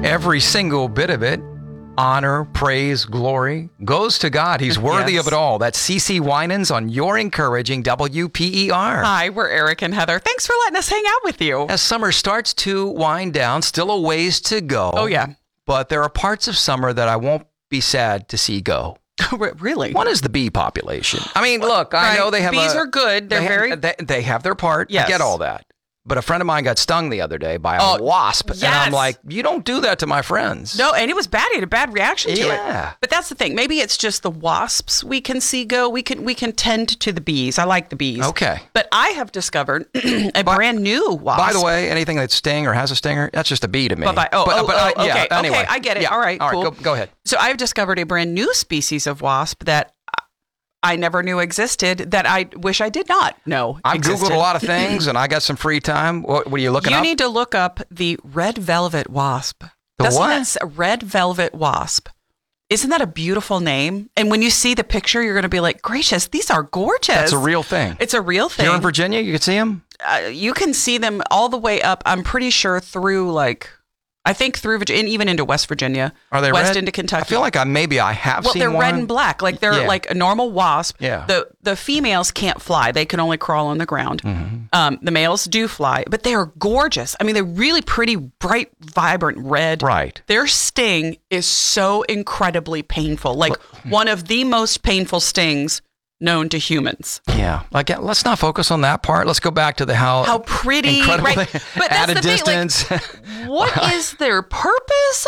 Every single bit of it, honor, praise, glory, goes to God. He's worthy of it all. That's CeCe Winans on Your Encouraging WPER. Hi, we're Eric and Heather. Thanks for letting us hang out with you. As summer starts to wind down, still a ways to go. Oh, yeah. But there are parts of summer that I won't be sad to see go. Really? One is the bee population. I mean, look, I know they have bees are good. They have their part. Yes. I get all that. But a friend of mine got stung the other day by a wasp. Yes. And I'm like, you don't do that to my friends. No, and it was bad. He had a bad reaction to Yeah. it. But that's the thing. Maybe it's just the wasps we can see go. We can tend to the bees. I like the bees. Okay. But I have discovered a brand new wasp. By the way, anything that sting or has a stinger, that's just a bee to me. Okay. Anyway. Okay, I get it. Yeah. All right, cool. Go ahead. So I've discovered a brand new species of wasp that I never knew existed, that I wish I did not know I've existed. Googled a lot of things, and I got some free time. What are you looking up? You need to look up the red velvet wasp. What? A red velvet wasp. Isn't that a beautiful name? And when you see the picture, you're going to be like, gracious, these are gorgeous. That's a real thing. It's a real thing. Here in Virginia, you can see them? You can see them all the way up, I'm pretty sure, through through Virginia, and even into West Virginia. Are they west red? into Kentucky. I feel like I have seen they're one. red and black. Like they're like a normal wasp. Yeah. The females can't fly. They can only crawl on the ground. Mm-hmm. The males do fly, but they are gorgeous. I mean, they're really pretty, bright, vibrant red. Right. Their sting is so incredibly painful. Like one of the most painful stings known to humans. Yeah. Let's not focus on that part. Let's go back to how pretty, incredibly right? But at that's a the distance. Thing, like, what is their purpose?